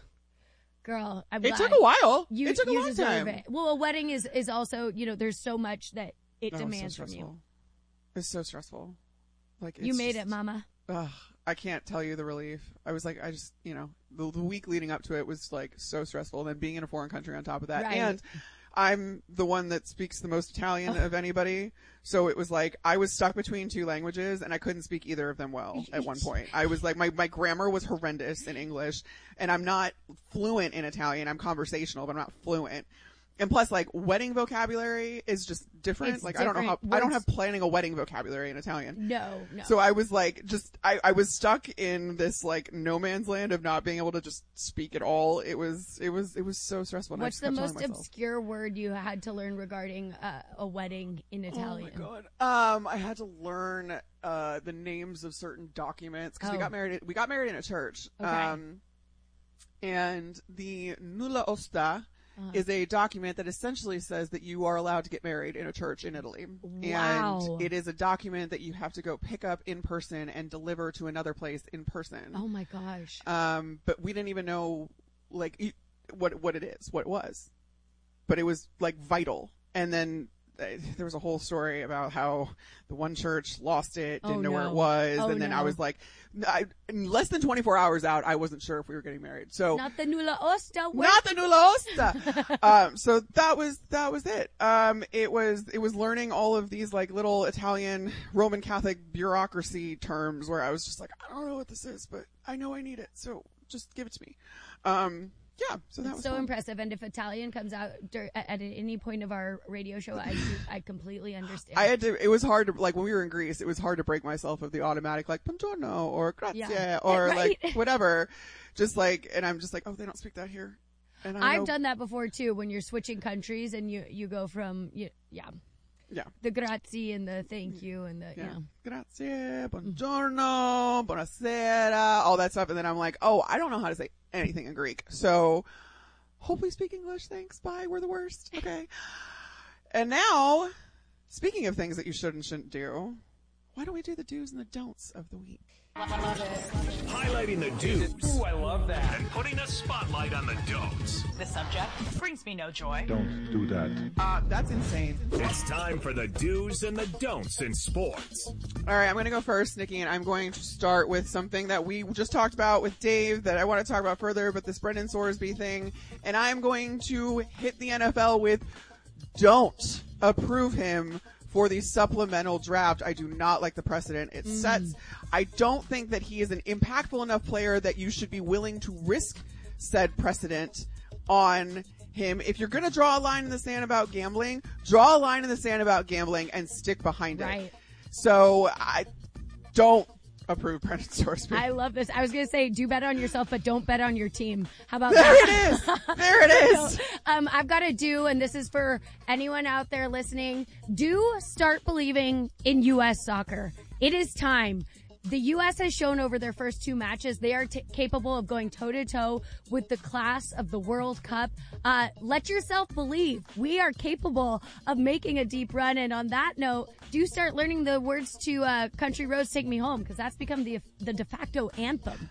Girl, I'm It glad. took a while. You, It took a you long deserve time. it. Well, a wedding is is also, you know, there's so much that it Oh, it's so demands from you. stressful. It's so stressful. Like You it's made just- it, Mama. Ugh, I can't tell you the relief. I was like, I just, you know, the, the week leading up to it was like so stressful. And then being in a foreign country on top of that. Right. And I'm the one that speaks the most Italian of anybody. So it was like, I was stuck between two languages and I couldn't speak either of them well at one point. I was like, my, my grammar was horrendous in English and I'm not fluent in Italian. I'm conversational, but I'm not fluent. And plus, like, wedding vocabulary is just different. It's like, I don't know how, different. I don't Words- have planning a wedding vocabulary in Italian. No, no. So I was like, just, I, I was stuck in this like no man's land of not being able to just speak at all. It was, it was, it was so stressful. And I What's just the kept telling most myself, obscure word you had to learn regarding uh, a wedding in Italian? Oh my god. Um, I had to learn uh the names of certain documents because we Oh. got married. We got married in a church. Okay. Um, and the nulla osta Uh-huh. is a document that essentially says that you are allowed to get married in a church in Italy. Wow. And it is a document that you have to go pick up in person and deliver to another place in person. Oh my gosh. Um, but we didn't even know like e- what what it is, what it was. But it was like vital. And then uh, there was a whole story about how the one church lost it, didn't Oh, know where no. it was, Oh, and then I no. was like, I, in less than twenty-four hours out, I wasn't sure if we were getting married. So Not the nulla osta. Where- not the nulla osta. um, so that was that was it. Um, it was it was learning all of these like little Italian Roman Catholic bureaucracy terms where I was just like, I don't know what this is, but I know I need it, so just give it to me. Um, yeah, so that It's was so fun. impressive. And if Italian comes out dur- at, at any point of our radio show, I I completely understand. I had to. It was hard to like when we were in Greece. It was hard to break myself of the automatic like buongiorno or grazie Yeah. or Right. like whatever. Just like, and I'm just like, oh, they don't speak that here. And I I've know- done that before too. When you're switching countries and you you go from you, yeah Yeah. the grazie and the thank you and the Yeah. yeah. Grazie, buongiorno, buonasera, all that stuff. And then I'm like, oh, I don't know how to say anything in Greek. So hopefully speak English. Thanks. Bye. We're the worst. Okay. And now, speaking of things that you should and shouldn't do, why don't we do the do's and the don'ts of the week? Highlighting the do's. Ooh, I love that. And putting a spotlight on the don'ts. The subject brings me no joy. Don't do that. Uh, that's insane. It's time for the do's and the don'ts in sports. All right, I'm going to go first, Nikki, and I'm going to start with something that we just talked about with Dave that I want to talk about further, but this Brendan Sorsby thing. And I'm going to hit the N F L with don't approve him for the supplemental draft. I do not like the precedent it sets. I don't think that he is an impactful enough player that you should be willing to risk said precedent on him. If you're going to draw a line in the sand about gambling, draw a line in the sand about gambling and stick behind it. Right. So I don't approve Brendan Sorsby. I love this. I was going to say, do bet on yourself, but don't bet on your team. How about There that? it is. There it is. So, um, I've got to do, and this is for anyone out there listening, do start believing in U S soccer. It is time. The U S has shown over their first two matches they are t- capable of going toe-to-toe with the class of the World Cup. Uh, let yourself believe. We are capable of making a deep run. And on that note, do start learning the words to uh, Country Roads Take Me Home, because that's become the the de facto anthem.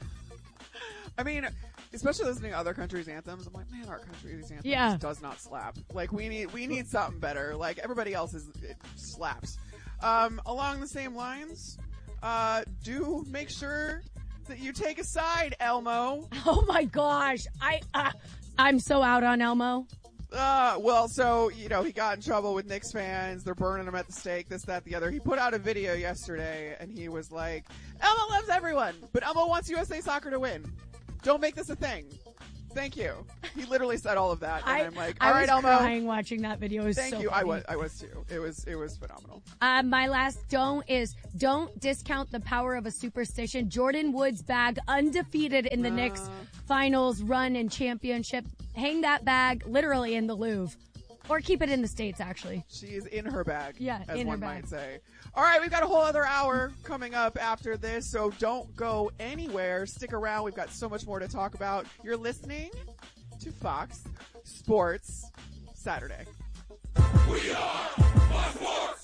I mean, especially listening to other countries' anthems, I'm like, man, our country's anthem Yeah. just does not slap. Like, we need we need something better. Like, everybody else is it slaps. Um, along the same lines, uh, do make sure that you take a side, Elmo. Oh my gosh. I, uh, I'm so out on Elmo. Uh, well, so, you know, he got in trouble with Knicks fans. They're burning him at the stake, this, that, the other. He put out a video yesterday, and he was like, Elmo loves everyone, but Elmo wants U S A Soccer to win. Don't make this a thing. Thank you. He literally said all of that, and I, I'm like, I all was right, Elmo. crying watching that video. It was Thank so you. funny. I was, I was too. It was, it was phenomenal. Uh, my last don't is don't discount the power of a superstition. Jordan Woods' bag undefeated in the uh. Knicks finals run and championship. Hang that bag literally in the Louvre. Or keep it in the States, actually. She's in her bag, yeah, as in one her bag. might say. All right, we've got a whole other hour coming up after this, so don't go anywhere. Stick around. We've got so much more to talk about. You're listening to Fox Sports Saturday. We are Fox Sports.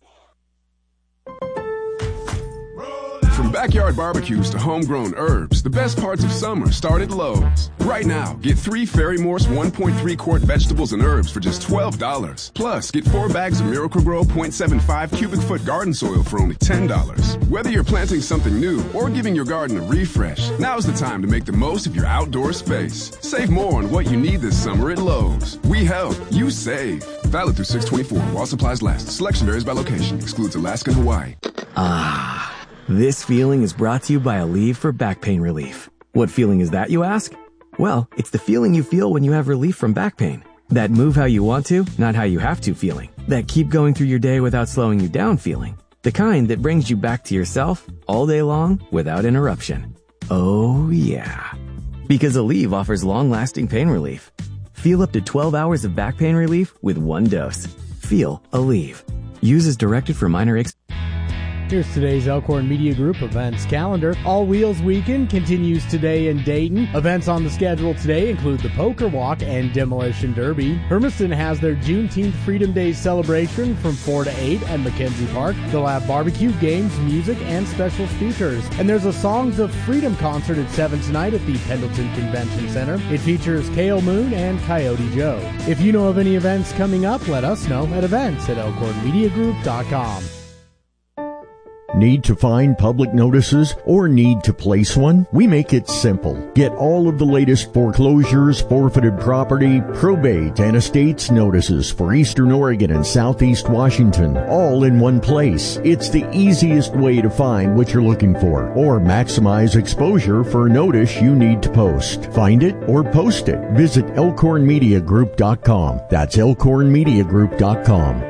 From backyard barbecues to homegrown herbs, the best parts of summer start at Lowe's. Right now, get three Fairy Morse one point three quart vegetables and herbs for just twelve dollars. Plus, get four bags of Miracle-Gro point seven five cubic foot garden soil for only ten dollars. Whether you're planting something new or giving your garden a refresh, now's the time to make the most of your outdoor space. Save more on what you need this summer at Lowe's. We help, you save. Valid through six twenty-four while supplies last. Selection varies by location. Excludes Alaska and Hawaii. Ah. This feeling is brought to you by Aleve for back pain relief. What feeling is that, you ask? Well, it's the feeling you feel when you have relief from back pain. That move how you want to, not how you have to feeling. That keep going through your day without slowing you down feeling. The kind that brings you back to yourself all day long without interruption. Oh yeah. Because Aleve offers long-lasting pain relief. Feel up to twelve hours of back pain relief with one dose. Feel Aleve. Use as directed for minor aches. Here's today's Elkhorn Media Group events calendar. All Wheels Weekend continues today in Dayton. Events on the schedule today include the Poker Walk and Demolition Derby. Hermiston has their Juneteenth Freedom Day celebration from four to eight at McKenzie Park. They'll have barbecue, games, music, and special speakers. And there's a Songs of Freedom concert at seven tonight at the Pendleton Convention Center. It features Kale Moon and Coyote Joe. If you know of any events coming up, let us know at events at elkhorn media group dot com. Need to find public notices or need to place one? We make it simple. Get all of the latest foreclosures, forfeited property, probate, and estates notices for Eastern Oregon and Southeast Washington, all in one place. It's the easiest way to find what you're looking for or maximize exposure for a notice you need to post. Find it or post it. Visit elkhorn media group dot com. That's elkhorn media group dot com.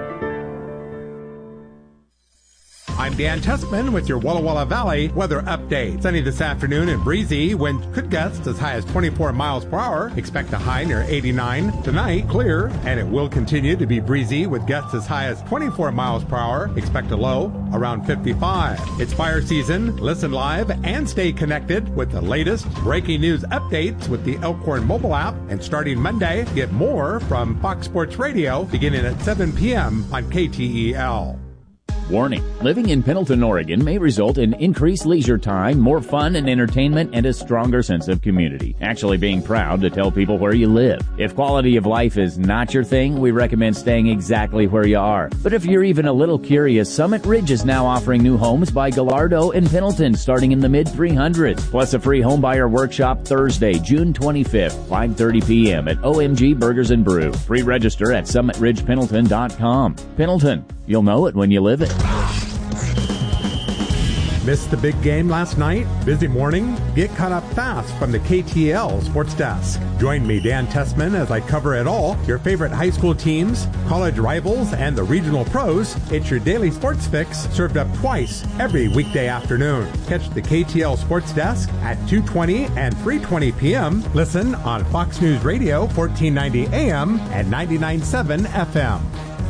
I'm Dan Tessman with your Walla Walla Valley weather update. Sunny this afternoon and breezy. Wind could gust as high as twenty-four miles per hour. Expect a high near eighty-nine. Tonight, clear, and it will continue to be breezy with gusts as high as twenty-four miles per hour. Expect a low around fifty-five. It's fire season. Listen live and stay connected with the latest breaking news updates with the Elkhorn mobile app. And starting Monday, get more from Fox Sports Radio beginning at seven p.m. on K T E L. Warning, living in Pendleton, Oregon may result in increased leisure time, more fun and entertainment, and a stronger sense of community. Actually being proud to tell people where you live. If quality of life is not your thing, we recommend staying exactly where you are. But if you're even a little curious, Summit Ridge is now offering new homes by Gallardo and Pendleton starting in the mid three hundreds. Plus a free homebuyer workshop Thursday, June twenty-fifth, five thirty p.m. at O M G Burgers and Brew. Pre-register at summit ridge pendleton dot com. Pendleton, you'll know it when you live it. Missed the big game last night? Busy morning? Get caught up fast from the K T L Sports Desk. Join me, Dan Tessman, as I cover it all. Your favorite high school teams, college rivals, and the regional pros. It's your daily sports fix served up twice every weekday afternoon. Catch the K T L Sports Desk at two twenty and three twenty p.m. Listen on Fox News Radio, fourteen ninety A M and ninety-nine point seven F M.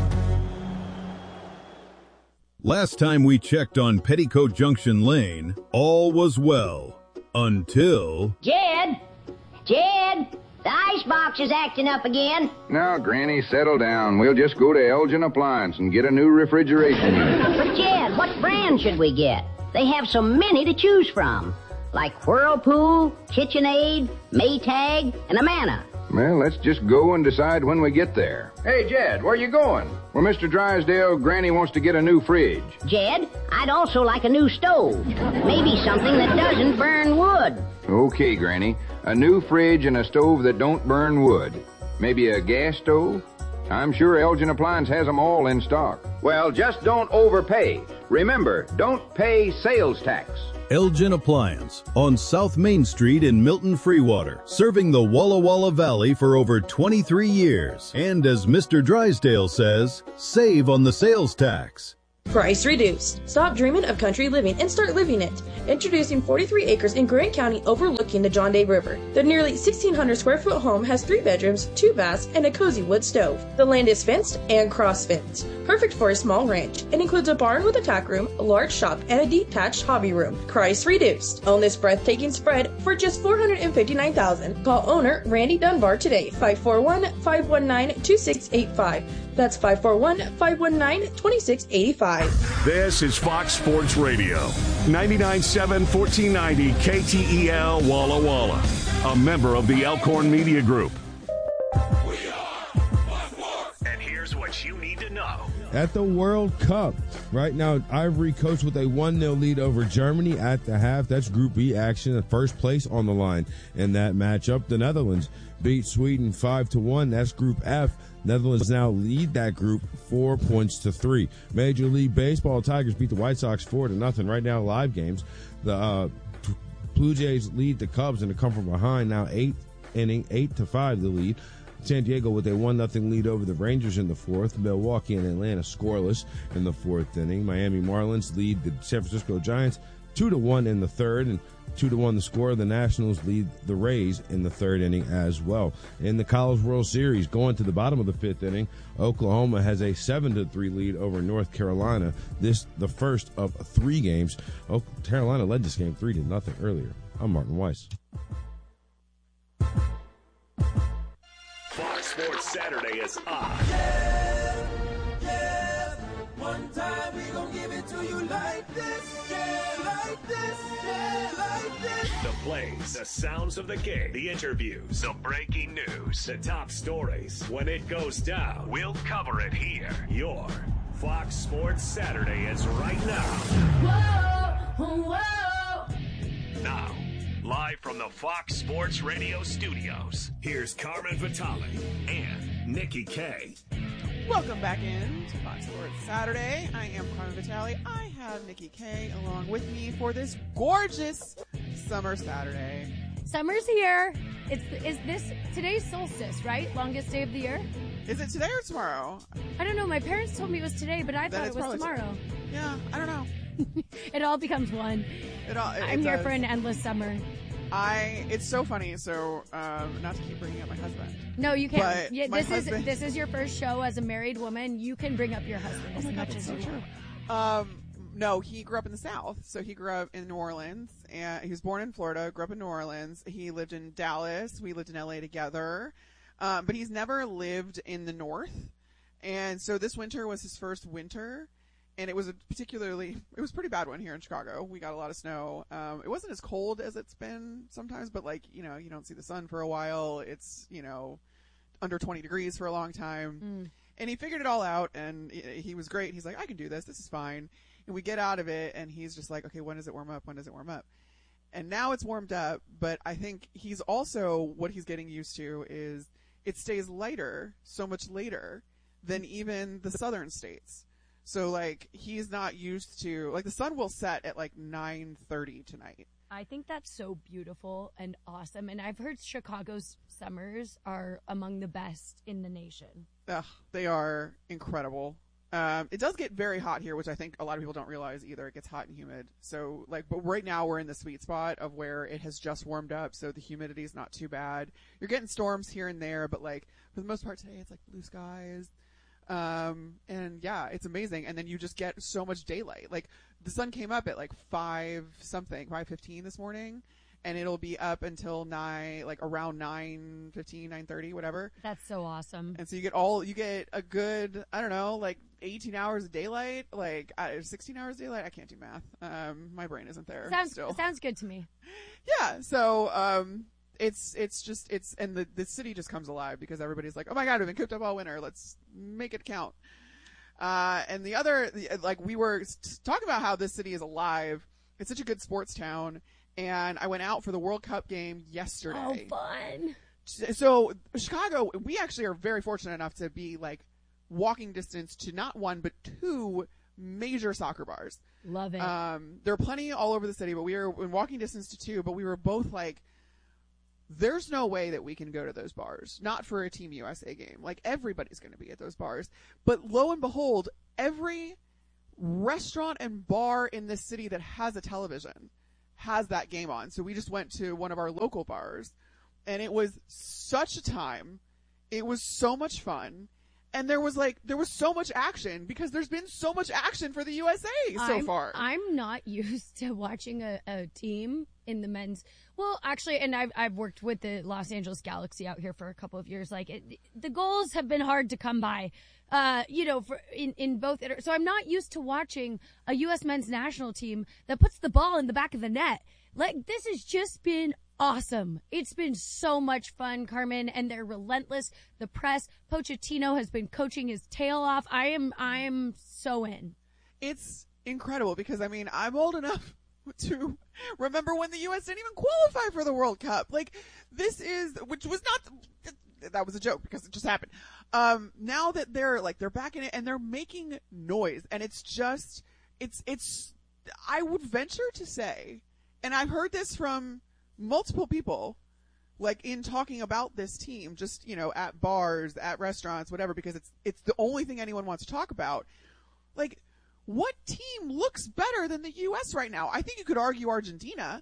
Last time we checked on Petticoat Junction Lane, all was well. Until... Jed! Jed! The icebox is acting up again. Now, Granny, settle down. We'll just go to Elgin Appliance and get a new refrigeration unit. But, Jed, what brand should we get? They have so many to choose from. Like Whirlpool, KitchenAid, Maytag, and Amana. Well, let's just go and decide when we get there. Hey, Jed, where you going? Well, Mister Drysdale, Granny wants to get a new fridge. Jed, I'd also like a new stove. Maybe something that doesn't burn wood. Okay, Granny. A new fridge and a stove that don't burn wood. Maybe a gas stove? I'm sure Elgin Appliance has them all in stock. Well, just don't overpay. Remember, don't pay sales tax. Elgin Appliance on South Main Street in Milton Freewater, serving the Walla Walla Valley for over twenty-three years. And as Mister Drysdale says, save on the sales tax. Price reduced. Stop dreaming of country living and start living it. Introducing forty-three acres in Grant County overlooking the John Day River. The nearly sixteen hundred square foot home has three bedrooms, two baths, and a cozy wood stove. The land is fenced and cross-fenced. Perfect for a small ranch. It includes a barn with a tack room, a large shop, and a detached hobby room. Price reduced. Own this breathtaking spread for just four hundred fifty-nine thousand dollars. Call owner Randy Dunbar today, five four one, five one nine, two six eight five. That's five four one, five one nine, two six eight five. This is Fox Sports Radio, ninety-nine point seven, fourteen ninety K T E L Walla Walla, a member of the Elkhorn Media Group. And here's what you need to know. At the World Cup, right now, Ivory Coast with a one nil lead over Germany at the half. That's Group B action, at first place on the line in that matchup. The Netherlands beat Sweden five to one. That's Group F. Netherlands now lead that group four points to three. Major League Baseball, Tigers beat the White Sox four to nothing. Right now, live games. The uh, Blue Jays lead the Cubs and they come from behind now, eight inning, eight to five the lead. San Diego with a one nothing lead over the Rangers in the fourth. Milwaukee and Atlanta scoreless in the fourth inning. Miami Marlins lead the San Francisco Giants two to one in the third, and two to one the score. The Nationals lead the Rays in the third inning as well. In the College World Series, going to the bottom of the fifth inning, Oklahoma has a seven to three lead over North Carolina. This the first of three games. Oh, Carolina led this game three to nothing earlier. I'm Martin Weiss. Fox Sports Saturday is on. Yeah, yeah. One time we gon' give it to you like this. Yeah, like this. Yeah, like this. The plays, the sounds of the game, the interviews, the breaking news, the top stories. When it goes down, we'll cover it here. Your Fox Sports Saturday is right now. Whoa, whoa. Now, live from the Fox Sports Radio studios, here's Carmen Vitale and Nikki K. Welcome back in to Fox Sports Saturday. I am Carmen Vitale. I have Nikki K along with me for this gorgeous summer Saturday. Summer's here. It's is this today's solstice, right? Longest day of the year. Is it today or tomorrow? I don't know. My parents told me it was today, but I Then thought it's it was probably tomorrow. t- Yeah, I don't know. It all becomes one. It all. It, I'm it here does. for an endless summer. I. It's so funny. So, um, not to keep bringing up my husband. No, you can't. But Yeah, my this husband- is this is your first show as a married woman. You can bring up your husband as Oh my much God, as that's you so want. true. Um, no, he grew up in the South. So he grew up in New Orleans, and he was born in Florida, grew up in New Orleans. He lived in Dallas. We lived in L A together. Um, but he's never lived in the North. And so this winter was his first winter. And it was a particularly, it was a pretty bad one here in Chicago. We got a lot of snow. Um, it wasn't as cold as it's been sometimes, but like, you know, you don't see the sun for a while. It's, you know, under twenty degrees for a long time. Mm. And he figured it all out, and he was great. He's like, I can do this. This is fine. And we get out of it, and he's just like, okay, when does it warm up? When does it warm up? And now it's warmed up, but I think he's also, what he's getting used to is it stays lighter so much later than even the southern states. So, like, he's not used to, like, the sun will set at, like, nine thirty tonight. I think that's so beautiful and awesome. And I've heard Chicago's summers are among the best in the nation. Ugh, they are incredible. Um, it does get very hot here, which I think a lot of people don't realize either. It gets hot and humid. So, like, but right now we're in the sweet spot of where it has just warmed up, so the humidity is not too bad. You're getting storms here and there, but, like, for the most part today, it's, like, blue skies. Um, and yeah, it's amazing. And then you just get so much daylight. Like, the sun came up at like five something, five fifteen this morning, and it'll be up until nine, like around nine fifteen, nine thirty, whatever. That's so awesome. And so you get all, you get a good, I don't know, like eighteen hours of daylight, like uh, sixteen hours of daylight. I can't do math. Um, my brain isn't there Sounds still. sounds good to me. Yeah. So, um, it's it's just it's and the the city just comes alive because everybody's like, oh my god, we've been cooped up all winter. Let's make it count. Uh, and the other, like we were talking about how this city is alive. It's such a good sports town. And I went out for the World Cup game yesterday. Oh, fun. So Chicago, we actually are very fortunate enough to be like walking distance to not one, but two major soccer bars. Love it. Um, there are plenty all over the city, but we were in walking distance to two, but we were both like, there's no way that we can go to those bars. Not for a Team U S A game. Like, everybody's going to be at those bars. But lo and behold, every restaurant and bar in this city that has a television has that game on. So we just went to one of our local bars, and it was such a time. It was so much fun. And there was like, there was so much action because there's been so much action for the U S A so I'm, far. I'm not used to watching a, a team in the men's. Well, actually, and I've, I've worked with the Los Angeles Galaxy out here for a couple of years. Like it, the goals have been hard to come by, uh, you know, for in, in both. So I'm not used to watching a U S men's national team that puts the ball in the back of the net. Like, this has just been awesome. It's been so much fun, Carmen, and they're relentless. The press, Pochettino has been coaching his tail off. I am, I am so in. It's incredible because, I mean, I'm old enough to remember when the U S didn't even qualify for the World Cup. Like, this is, which was not, that was a joke because it just happened. Um, now that they're, like, they're back in it and they're making noise, and it's just, it's, it's, I would venture to say, and I've heard this from multiple people, like in talking about this team, just, you know, at bars, at restaurants, whatever, because it's, it's the only thing anyone wants to talk about. Like, what team looks better than the U S right now? I think you could argue Argentina,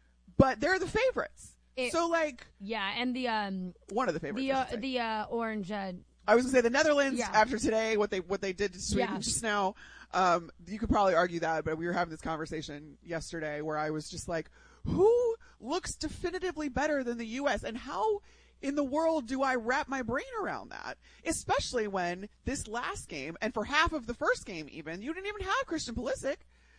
but they're the favorites. It, so like, yeah. And the, um, one of the favorites, the, uh, the, uh, orange, uh, I was gonna say the Netherlands yeah. after today, what they, what they did to Sweden yeah. just now. Um, you could probably argue that, but we were having this conversation yesterday where I was just like, who looks definitively better than the U S, and how in the world do I wrap my brain around that? Especially when this last game, and for half of the first game even, you didn't even have Christian Pulisic.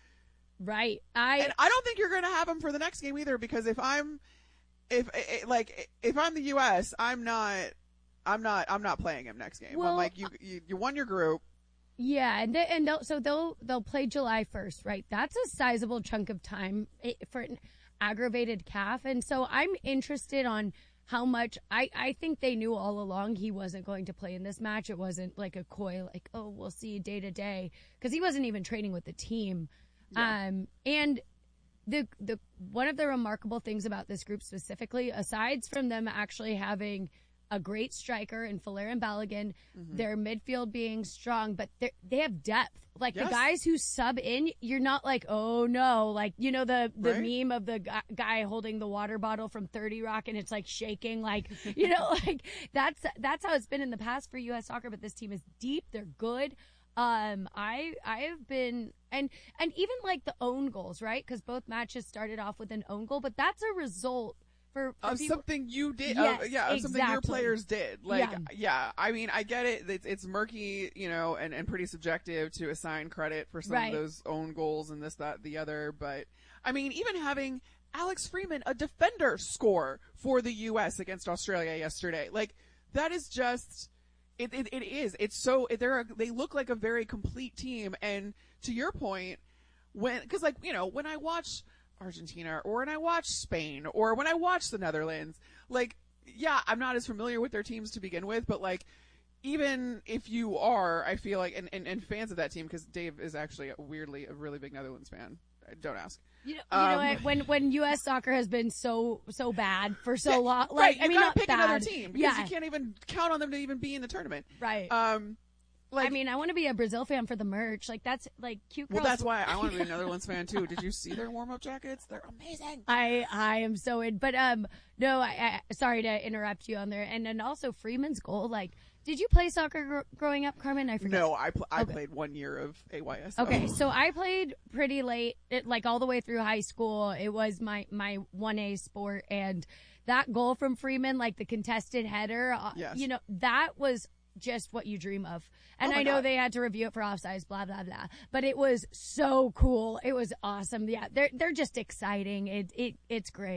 Right. I and I don't think you're going to have him for the next game either, because if I'm, if like if I'm the U S, I'm not, I'm not, I'm not playing him next game. Well, I'm like, you, you, you won your group. Yeah, and they, and they'll, so they'll they'll play July first, right? That's a sizable chunk of time for an aggravated calf, and so I'm interested on how much. I, I think they knew all along he wasn't going to play in this match. It wasn't like a coy, like, oh, we'll see day to day, because he wasn't even training with the team. Yeah. Um, and the the one of the remarkable things about this group specifically, aside from them actually having a great striker in Valérien Balogun, mm-hmm. their midfield being strong, but they have depth. Like yes. the guys who sub in, you're not like, oh no, like, you know, the, the right. meme of the gu- guy holding the water bottle from thirty Rock and it's like shaking, like, you know, like that's, that's how it's been in the past for U S soccer, but this team is deep. They're good. Um, I, I have been, and, and even like the own goals, right? Cause both matches started off with an own goal, but that's a result For, for of people. something you did, yes, uh, yeah, of exactly. something your players did. Like, yeah. yeah, I mean, I get it. It's, it's murky, you know, and, and pretty subjective to assign credit for some right. of those own goals and this, that, the other. But, I mean, even having Alex Freeman, a defender, score for the U S against Australia yesterday, like, that is just, it, it, it is. It's so, they're, a, they look like a very complete team. And to your point, when, cause like, you know, when I watch Argentina, or when I watch Spain, or when I watch the Netherlands, like, yeah, I'm not as familiar with their teams to begin with, but like, even if you are, I feel like, and, and, and fans of that team, because Dave is actually a, weirdly a really big Netherlands fan. Don't ask. You know, you um, know what? When when U S soccer has been so so bad for so yeah, long, like right, you I mean, gotta not pick bad. another team because yeah. you can't even count on them to even be in the tournament. Right. Um. Like, I mean, I want to be a Brazil fan for the merch. Like, that's, like, cute girls. Well, that's why I want to be a Netherlands fan, too. Did you see their warm-up jackets? They're amazing. I I am so in. But, um, no, I, I sorry to interrupt you on there. And then also Freeman's goal, like, did you play soccer gr- growing up, Carmen? I forget. No, I pl- I okay. played one year of A Y S O. Okay, so I played pretty late, it, like all the way through high school. It was my, my one A sport. And that goal from Freeman, like the contested header, uh, yes. you know, that was just what you dream of. And oh I know God. they had to review it for offsides, blah, blah, blah. But it was so cool. It was awesome. Yeah, they're they're just exciting. It it It's great.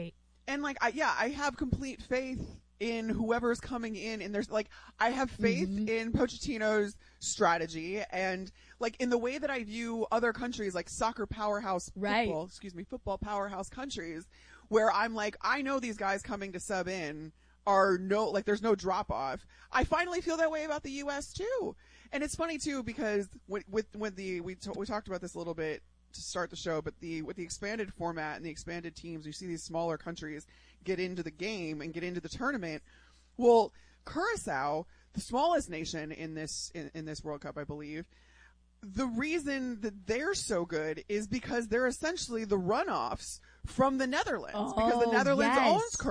And like, I, yeah, I have complete faith in whoever's coming in. And there's like, I have faith Mm-hmm. in Pochettino's strategy and like in the way that I view other countries, like soccer powerhouse Right. football, excuse me, football powerhouse countries, where I'm like, I know these guys coming to sub in are no, like there's no drop off. I finally feel that way about the U S too. And it's funny too, because with, with, with the, we, t- we talked about this a little bit to start the show, but the, with the expanded format and the expanded teams, you see these smaller countries get into the game and get into the tournament. Well, Curacao, the smallest nation in this, in, in this World Cup, I believe, the reason that they're so good is because they're essentially the runoffs from the Netherlands, because the Oh, Netherlands yes. owns